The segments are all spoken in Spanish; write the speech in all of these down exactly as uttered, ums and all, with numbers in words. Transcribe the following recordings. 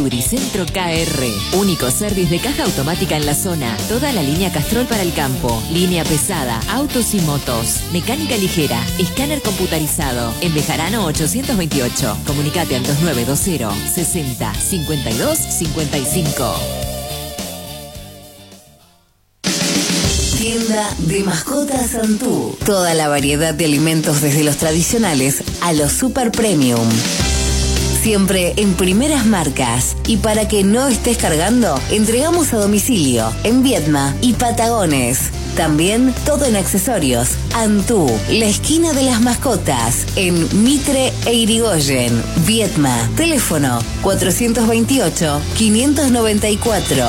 Lubricentro K R. Único service de caja automática en la zona. Toda la línea Castrol para el campo. Línea pesada, autos y motos. Mecánica ligera. Escáner computarizado. En Bejarano ochocientos veintiocho. Comunicate al dos nueve dos cero sesenta cincuenta y dos cincuenta y cinco. Tienda de Mascotas Santú. Toda la variedad de alimentos desde los tradicionales a los super premium. Siempre en primeras marcas. Y para que no estés cargando, entregamos a domicilio en Viedma y Patagones. También todo en accesorios. Antú, la esquina de las mascotas, en Mitre e Irigoyen. Viedma. Teléfono cuatrocientos veintiocho, quinientos noventa y cuatro.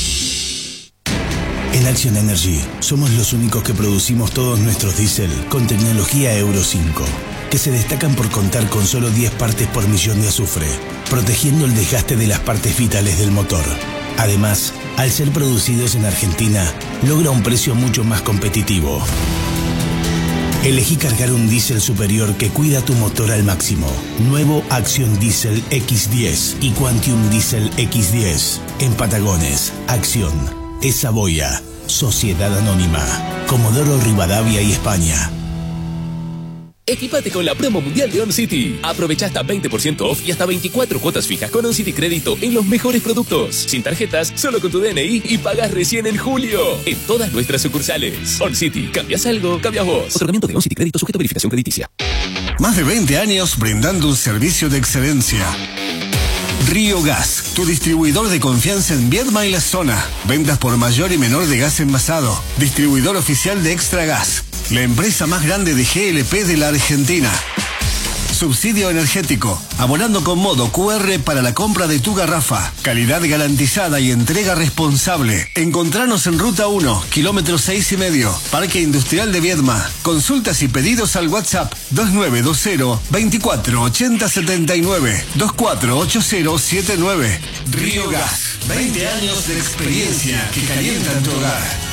En Action Energy somos los únicos que producimos todos nuestros diésel con tecnología Euro cinco, que se destacan por contar con solo diez partes por millón de azufre, protegiendo el desgaste de las partes vitales del motor. Además, al ser producidos en Argentina, logra un precio mucho más competitivo. Elegí cargar un diésel superior que cuida tu motor al máximo. Nuevo Action Diesel equis diez y Quantium Diesel equis diez. En Patagones, Acción. Es Saboya, Sociedad Anónima, Comodoro Rivadavia y España. Equipate con la promo mundial de OnCity. Aprovecha hasta veinte por ciento off y hasta veinticuatro cuotas fijas con OnCity Crédito en los mejores productos. Sin tarjetas, solo con tu D N I y pagas recién en julio. En todas nuestras sucursales. OnCity, cambias algo, cambias vos. Otorgamiento de OnCity Crédito sujeto a verificación crediticia. Más de veinte años brindando un servicio de excelencia. Río Gas, tu distribuidor de confianza en Viedma y la zona. Ventas por mayor y menor de gas envasado. Distribuidor oficial de Extra Gas. La empresa más grande de G L P de la Argentina. Subsidio energético. Abonando con modo cu erre para la compra de tu garrafa. Calidad garantizada y entrega responsable. Encontranos en Ruta uno, kilómetro seis y medio. Parque Industrial de Viedma. Consultas y pedidos al WhatsApp dos nueve dos cero, veinticuatro ochenta setenta y nueve, veinticuatro ochenta setenta y nueve. Río Gas. veinte años de experiencia que calientan tu hogar.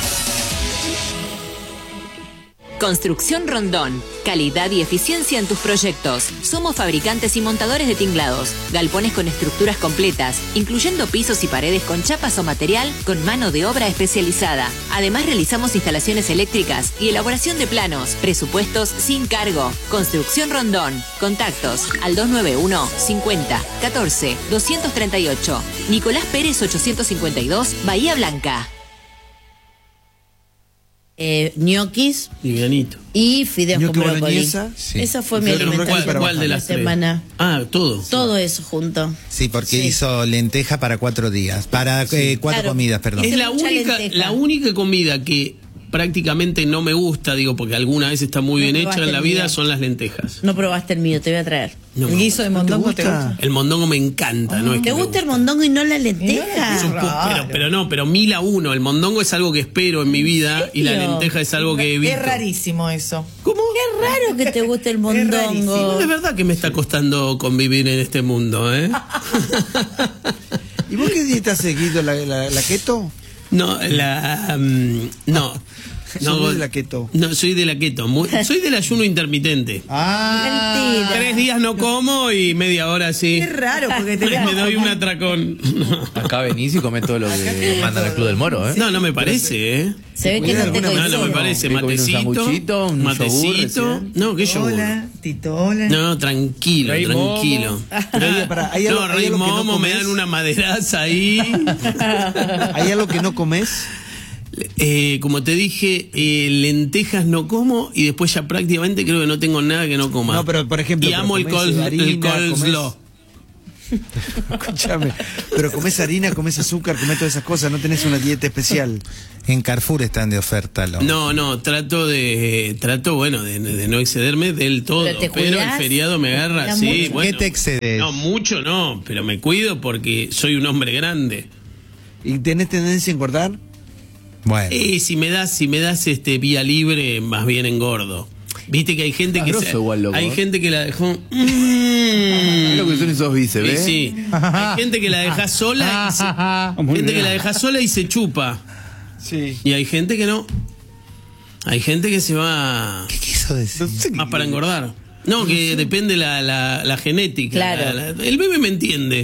Construcción Rondón. Calidad y eficiencia en tus proyectos. Somos fabricantes y montadores de tinglados. Galpones con estructuras completas, incluyendo pisos y paredes con chapas o material con mano de obra especializada. Además realizamos instalaciones eléctricas y elaboración de planos. Presupuestos sin cargo. Construcción Rondón. Contactos al dos nueve uno, cincuenta, catorce, doscientos treinta y ocho. Nicolás Pérez ochocientos cincuenta y dos, Bahía Blanca. Eh, ñoquis Livianito. y fideos ¿Ñoqui con brócoli. Sí. Esa fue mi Pero alimentación ¿cuál, cuál de la las tres? semana. Ah, todo. Todo eso junto. Sí, porque Sí. hizo lenteja para cuatro días, para eh, cuatro Claro. comidas, perdón. Es la Mucha única, lenteja. la única comida que prácticamente no me gusta, digo, porque alguna vez está muy No bien probaste hecha en la el vida, mío. son las lentejas. No probaste el mío, te voy a traer. No, ¿El guiso de mondongo te gusta? El mondongo me encanta, ¿no? Es que ¿Te me gusta el mondongo y no la lenteja? Supo- Pero, pero no, pero mil a uno. El mondongo es algo que espero en mi vida y la serio? lenteja es algo que evito. Es rarísimo eso. ¿Cómo? Qué raro que te guste el rarísimo. mondongo. Es verdad que me está costando convivir en este mundo, ¿eh? ¿Y vos qué dieta seguido? ¿La, la, la keto? No, la... um, no. No, No, de la keto. no, soy de la keto. Muy- soy del ayuno intermitente. Ah, Mentira. Tres días no como y media hora sí. Es raro porque te Me doy un atracón. Acá venís y comés todo lo que mandan al Club del Moro, ¿eh? No, no me parece, ¿eh? Se ve que no te No, no me coincide. parece. ¿Qué comés, un Matecito. sanguchito, un yogur Matecito. recién? No, ¿qué yogur? Hola, Tito, hola. No, no, tranquilo, Rey tranquilo. Pero oye, pará, ¿hay algo- no, hay Rey algo que no Momo, me comes? dan una maderaza ahí. ¿hay algo que no comes? Eh, como te dije, eh, lentejas no como y después ya prácticamente creo que no tengo nada que no coma. No, pero por ejemplo, Y pero amo el, comés col, harina, el coleslaw. Escúchame, pero comés harina, comés azúcar, comés todas esas cosas, no tenés una dieta especial. En Carrefour están de oferta. Lo... No, no, trato de, trato, bueno, de, de no excederme del todo, ¿Pero te pero, el cuidás? feriado me ¿Te agarra, cuidás sí, mucho? bueno. ¿Qué te excedes? No, mucho no, pero me cuido porque soy un hombre grande. ¿Y tenés tendencia a engordar? Bueno, Y si me das, si me das este vía libre, más bien engordo. Viste que hay gente Estás que grosso se- igual, loco, hay ¿eh? gente que la dejó. Es lo que son esos bíceps, Sí, ¿eh? sí. Hay gente que la deja sola y se, gente que la deja sola y se chupa. Sí. Y hay gente que no. Hay gente que se va ¿qué quiso decir? más para engordar. No, que depende la, la, la genética. Claro. La- la- el bebé me entiende.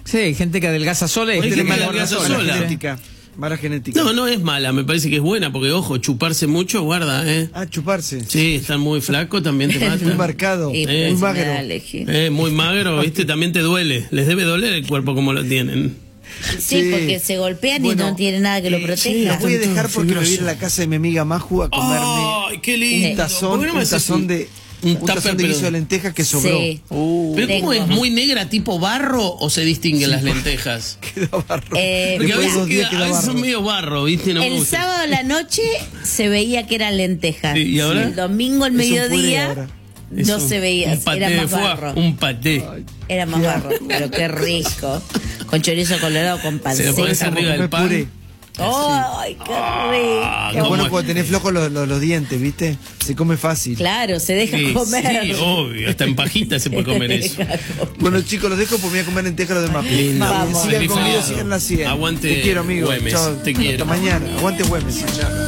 Sí, hay gente que adelgaza sola y Hay gente que gente que engorda adelgaza sola. sola. Genética. Mala genética. No, no es mala, me parece que es buena, porque ojo, chuparse mucho, guarda, ¿eh? Ah, chuparse. Sí, estar muy flaco también te mata. Muy marcado. Y Eh, muy pues, me da magro. alergia. Eh, muy magro, ¿viste? También te duele. Les debe doler el cuerpo como lo tienen. Sí, Sí. porque se golpean Bueno, y no tiene nada que lo Los proteja. voy a dejar porque me fibroso. voy a ir a la casa de mi amiga Maju a comerme ¡Ay, qué lindo! un tazón, ¿Por qué no me un haces tazón un- de un un tupper, tazón de pero- guiso de lentejas que sobró. Sí. ¿Pero Tengo. cómo es? ¿Muy negra tipo barro o se distinguen las lentejas? Queda barro. Eh, Porque a Después de veces, dos días queda- a queda veces son barro. medio barro, ¿viste? No me El gusta. sábado a la noche se veía que eran lentejas. Sí, ¿y ahora? El domingo al Es un puré mediodía ahora. Es no un- se veía, un paté era de más foie, barro. Un paté. Era más barro, pero qué rico. Con chorizo colorado, con Se panceta. lo pones arriba del comer pan. puré. ¡Ay, qué Ah, Es rico! bueno ¿cómo? cuando tenés flojos los, los, los dientes, ¿viste? Se come fácil. Claro, se deja Sí, comer. sí, obvio. Hasta en pajita se puede comer eso. Bueno, chicos, los dejo porque me voy a comer lentejas los demás. Lindo. Vamos. Sigan Feliz conmigo, feriado. sigan la cien. Aguante Te quiero, amigo. Güemes, Chao. te quiero. Hasta mañana. Aguante Güemes.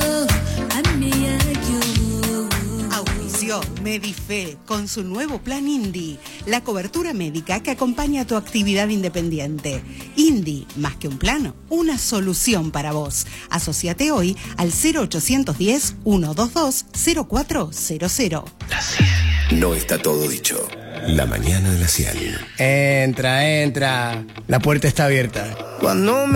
Auspició Medife con su nuevo plan Indy, la cobertura médica que acompaña a tu actividad independiente. Indy, más que un plano, una solución para vos. Asociate hoy al cero ochocientos diez, ciento veintidós, cero cuatro cero cero. No está todo dicho. La mañana de la cien. Entra, entra. La puerta está abierta. Cuando me